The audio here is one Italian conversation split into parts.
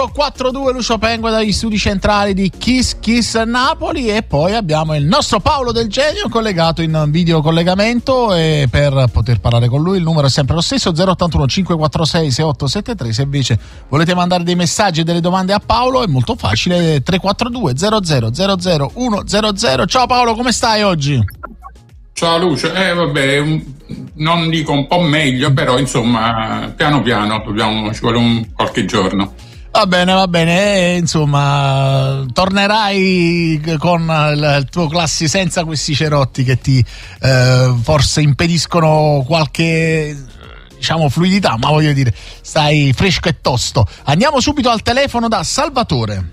4-2 Lucio Pengue dagli studi centrali di Kiss Kiss Napoli, e poi abbiamo il nostro Paolo Del Genio collegato in video collegamento, e per poter parlare con lui il numero è sempre lo stesso, 081 546 6873. Se invece volete mandare dei messaggi e delle domande a Paolo è molto facile, 342 00 00 100. Ciao Paolo, come stai oggi? Ciao Lucio, vabbè, non dico un po' meglio, però insomma piano piano ci vuole qualche giorno. Va bene, insomma tornerai con il tuo classi senza questi cerotti che ti forse impediscono qualche, diciamo, fluidità, ma voglio dire, stai fresco e tosto. Andiamo subito al telefono da Salvatore.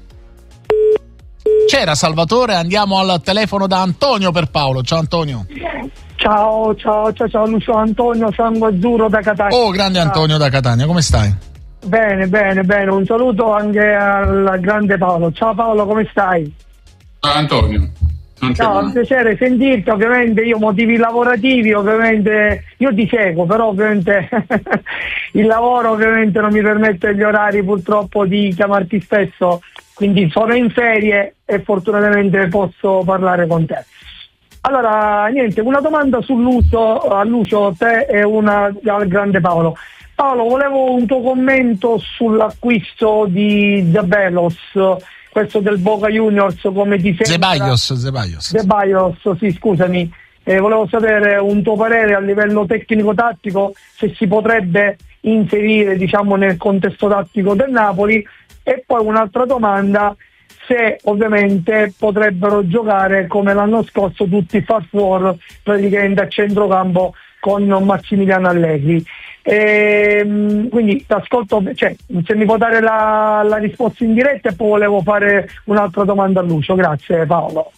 C'era Salvatore, andiamo al telefono da Antonio per Paolo. Ciao Antonio. Ciao Lucio, Antonio Sangue Azzurro da Catania. Oh, grande Antonio da Catania, come stai? Bene, un saluto anche al grande Paolo. Ciao Paolo, come stai? Ciao Antonio. Ciao, è un piacere sentirti, ovviamente io motivi lavorativi, ovviamente io ti seguo, però ovviamente il lavoro ovviamente non mi permette gli orari purtroppo di chiamarti spesso, quindi sono in ferie e fortunatamente posso parlare con te. Allora, niente, una domanda a Lucio, te e una al grande Paolo. Paolo, volevo un tuo commento sull'acquisto di Zeballos, questo del Boca Juniors, come ti sembra? Zeballos, sì, scusami. Volevo sapere un tuo parere a livello tecnico-tattico, se si potrebbe inserire, diciamo, nel contesto tattico del Napoli, e poi un'altra domanda, se ovviamente potrebbero giocare come l'anno scorso tutti far fuori praticamente a centrocampo con Massimiliano Allegri. Quindi t'ascolto, cioè, se mi può dare la risposta in diretta, e poi volevo fare un'altra domanda a Lucio. Grazie Paolo.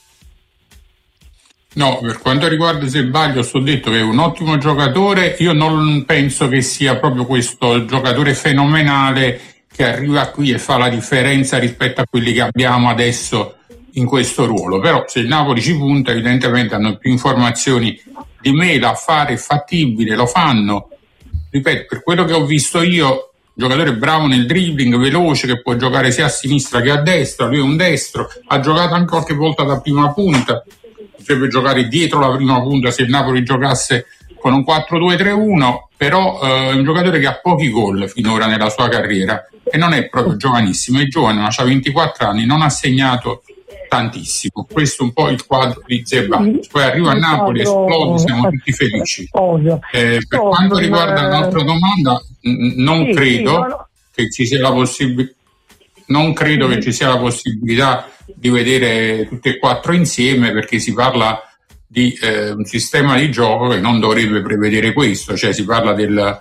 No, per quanto riguarda Zeballos ho detto che è un ottimo giocatore, io non penso che sia proprio questo il giocatore fenomenale che arriva qui e fa la differenza rispetto a quelli che abbiamo adesso in questo ruolo, però se il Napoli ci punta evidentemente hanno più informazioni di me, l'affare è fattibile, lo fanno. Ripeto, per quello che ho visto io, giocatore bravo nel dribbling, veloce, che può giocare sia a sinistra che a destra, lui è un destro, ha giocato anche qualche volta da prima punta, potrebbe giocare dietro la prima punta se il Napoli giocasse con un 4-2-3-1, però è un giocatore che ha pochi gol finora nella sua carriera e non è proprio giovanissimo, è giovane, ma ha 24 anni, non ha segnato tantissimo. Questo è un po' il quadro di Zeballos. Poi arriva a Napoli, esplode, siamo tutti felici. Per quanto riguarda la nostra domanda, non credo che ci sia la possibilità. Non credo che ci sia la possibilità di vedere tutte e quattro insieme, perché si parla di un sistema di gioco che non dovrebbe prevedere questo, cioè si parla del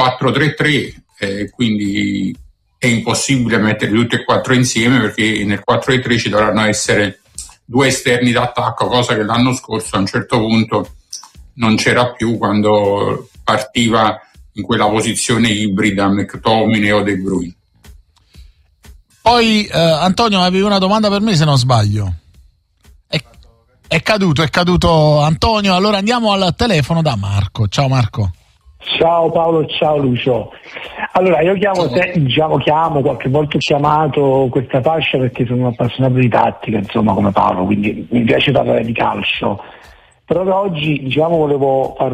4-3-3, quindi è impossibile metterli tutti e quattro insieme, perché nel 4-3 ci dovranno essere due esterni d'attacco, cosa che l'anno scorso a un certo punto non c'era più quando partiva in quella posizione ibrida McTominay o De Bruyne. Poi Antonio, avevi una domanda per me, se non sbaglio. È caduto Antonio. Allora andiamo al telefono da Marco. Ciao Marco. Ciao Paolo, ciao Lucio. Allora io chiamo, qualche volta ho chiamato questa fascia perché sono un appassionato di tattica, insomma, come Paolo, quindi mi piace parlare di calcio. Però da oggi, volevo fare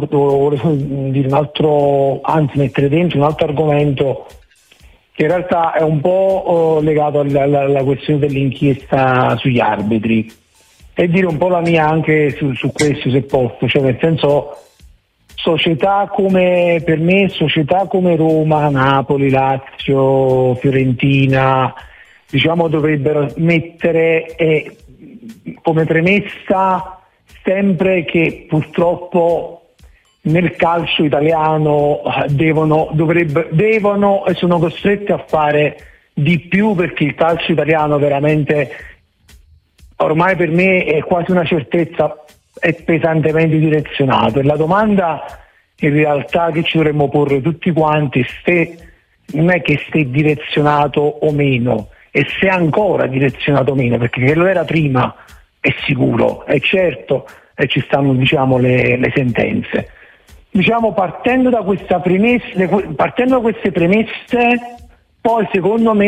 mettere dentro un altro argomento che in realtà è un po' legato alla questione dell'inchiesta sugli arbitri, e dire un po' la mia anche su questo, se posso, cioè nel senso, società come Roma, Napoli, Lazio, Fiorentina, dovrebbero mettere come premessa sempre che purtroppo nel calcio italiano devono e sono costretti a fare di più, perché il calcio italiano veramente, ormai per me è quasi una certezza, è pesantemente direzionato. E la domanda in realtà che ci dovremmo porre tutti quanti, non è che stia direzionato o meno, e se ancora direzionato o meno, perché che lo era prima è sicuro, è certo, e ci stanno le sentenze. Partendo da queste premesse, poi secondo me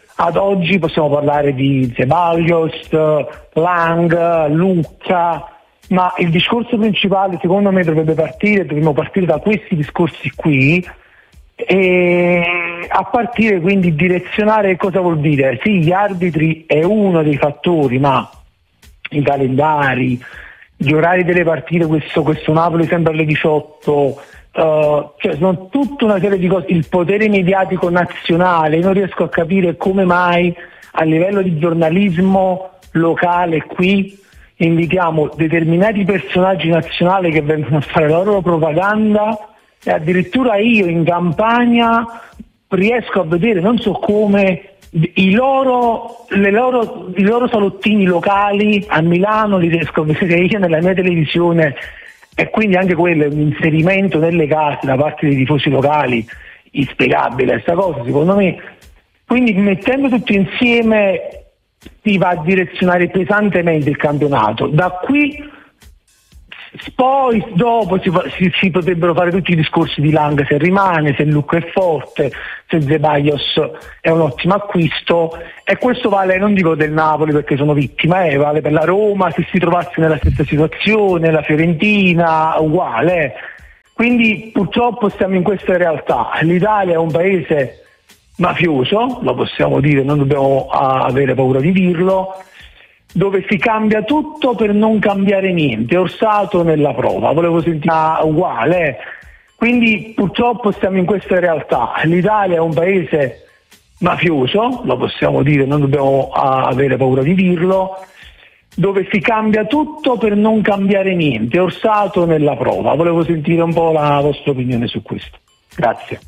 ad oggi possiamo parlare di Zeballos, Lang, Lucca, ma il discorso principale secondo me dovremmo partire da questi discorsi qui, e a partire quindi direzionare cosa vuol dire. Sì, gli arbitri è uno dei fattori, ma i calendari, gli orari delle partite, questo Napoli sempre alle 18, cioè sono tutta una serie di cose, il potere mediatico nazionale. Io non riesco a capire come mai a livello di giornalismo locale qui invitiamo determinati personaggi nazionali che vengono a fare la loro propaganda, e addirittura io in Campania riesco a vedere, non so come, i loro salottini locali a Milano li riesco a vedere io nella mia televisione, e quindi anche quello è un inserimento nelle case da parte dei tifosi locali inspiegabile questa cosa secondo me. Quindi mettendo tutto insieme si va a direzionare pesantemente il campionato. Da qui poi dopo si potrebbero fare tutti i discorsi di Lang, se rimane, se Lucca è forte, se Zeballos è un ottimo acquisto, e questo vale, non dico del Napoli perché sono vittima, vale per la Roma se si trovasse nella stessa situazione, la Fiorentina uguale. Quindi purtroppo stiamo in questa realtà. L'Italia è un paese mafioso, lo possiamo dire, non dobbiamo avere paura di dirlo, dove si cambia tutto per non cambiare niente. Orsato nella prova, volevo sentire uguale. Quindi purtroppo stiamo in questa realtà. L'Italia è un paese mafioso, lo possiamo dire, non dobbiamo avere paura di dirlo, dove si cambia tutto per non cambiare niente. Orsato nella prova. Volevo sentire un po' la vostra opinione su questo. Grazie.